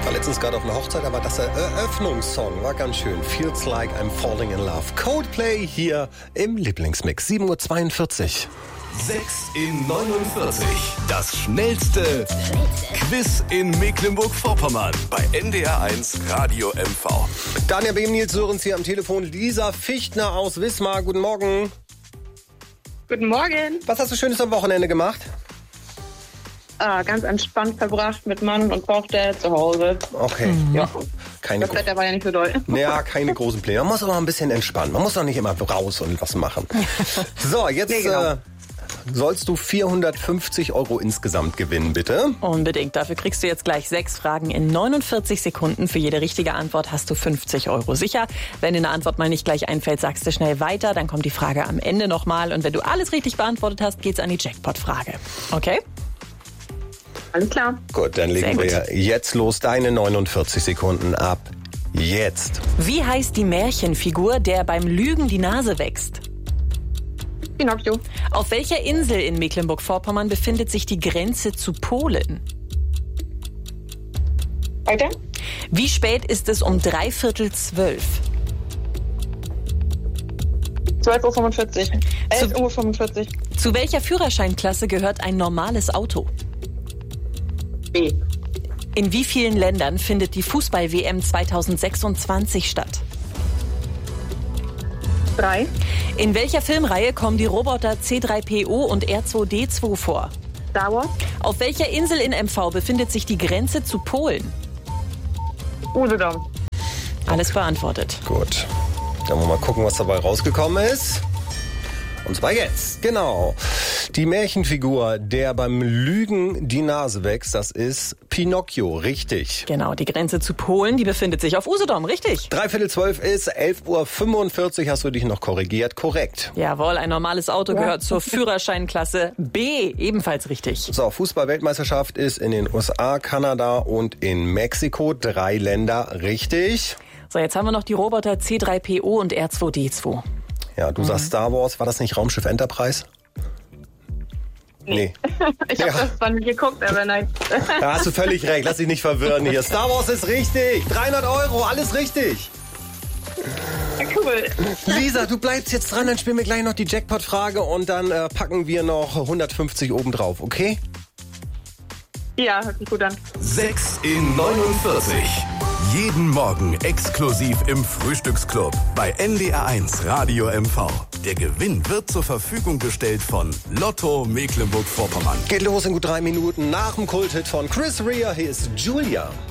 war letztens gerade auf einer Hochzeit, aber das Eröffnungssong war ganz schön. Feels Like I'm Falling in Love. Coldplay hier im Lieblingsmix. 7:42 Uhr. 6 in 49. Das schnellste Quiz in Mecklenburg-Vorpommern bei NDR1 Radio MV. Daniel Behm, Nils Sörens hier am Telefon. Lisa Fichtner aus Wismar. Guten Morgen. Guten Morgen. Was hast du Schönes am Wochenende gemacht? Ganz entspannt verbracht mit Mann und Tochter zu Hause. Okay. Ja. Das Wetter war ja nicht so doll. Ja, keine großen Pläne. Man muss aber ein bisschen entspannen. Man muss doch nicht immer raus und was machen. So, jetzt genau. Sollst du 450 € insgesamt gewinnen, bitte? Unbedingt. Dafür kriegst du jetzt gleich 6 Fragen in 49 Sekunden. Für jede richtige Antwort hast du 50 € sicher. Wenn dir eine Antwort mal nicht gleich einfällt, sagst du schnell weiter. Dann kommt die Frage am Ende nochmal. Und wenn du alles richtig beantwortet hast, geht's an die Jackpot-Frage. Okay? Alles klar. Gut, dann legen wir jetzt los. Deine 49 Sekunden ab jetzt. Wie heißt die Märchenfigur, der beim Lügen die Nase wächst? Pinocchio. Auf welcher Insel in Mecklenburg-Vorpommern befindet sich die Grenze zu Polen? Weiter? Wie spät ist es um 11:45? 12:45 Uhr. 11:45 Uhr. Zu welcher Führerscheinklasse gehört ein normales Auto? B. In wie vielen Ländern findet die Fußball-WM 2026 statt? 3. In welcher Filmreihe kommen die Roboter C3PO und R2D2 vor? Star Wars. Auf welcher Insel in MV befindet sich die Grenze zu Polen? Usedom. Alles beantwortet. Gut. Dann wollen wir mal gucken, was dabei rausgekommen ist. Und zwar jetzt. Genau. Die Märchenfigur, der beim Lügen die Nase wächst, das ist Pinocchio, richtig. Genau, die Grenze zu Polen, die befindet sich auf Usedom, richtig. 11:45 ist 11:45 Uhr, hast du dich noch korrigiert, korrekt. Jawohl, ein normales Auto gehört zur Führerscheinklasse B, ebenfalls richtig. So, Fußball-Weltmeisterschaft ist in den USA, Kanada und in Mexiko, 3 Länder, richtig. So, jetzt haben wir noch die Roboter C3PO und R2D2. Ja, du sagst Star Wars, war das nicht Raumschiff Enterprise? Nee. Ich habe das zwar nicht geguckt, aber nein. Da hast du völlig recht, lass dich nicht verwirren hier. Star Wars ist richtig, 300 €, alles richtig. Cool. Lisa, du bleibst jetzt dran, dann spielen wir gleich noch die Jackpot-Frage und dann packen wir noch 150 obendrauf, okay? Ja, hört sich gut an. 6 in 49. Jeden Morgen exklusiv im Frühstücksclub bei NDR1 Radio MV. Der Gewinn wird zur Verfügung gestellt von Lotto Mecklenburg-Vorpommern. Geht los in gut 3 Minuten nach dem Kulthit von Chris Rea. Hier ist Julia.